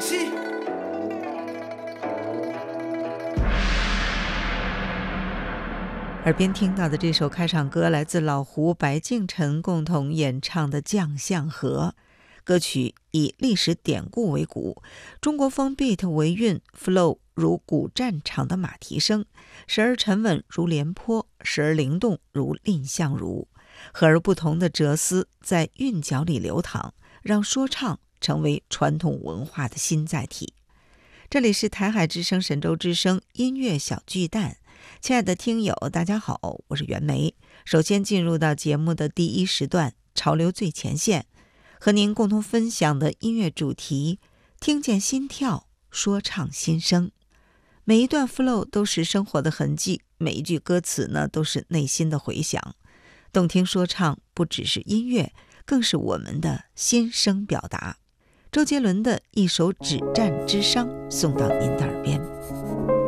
气。 耳边听到的这首开场歌来自老胡、白敬晨共同演唱的《将相和》。歌曲以历史典故为鼓，中国风 beat 为韵 ，flow 如古战场的马蹄声，时而沉稳如廉颇，时而灵动如蔺相如。和而不同的哲思在韵脚里流淌，让说唱成为传统文化的新载体。这里是台海之声、神州之声音乐小巨蛋。亲爱的听友大家好，我是袁枚。首先进入到节目的第一时段，潮流最前线，和您共同分享的音乐主题，听见心跳，说唱心声。每一段 flow 都是生活的痕迹，每一句歌词呢都是内心的回响。动听说唱不只是音乐，更是我们的心声表达。周杰伦的一首《止战之殇》送到您的耳边。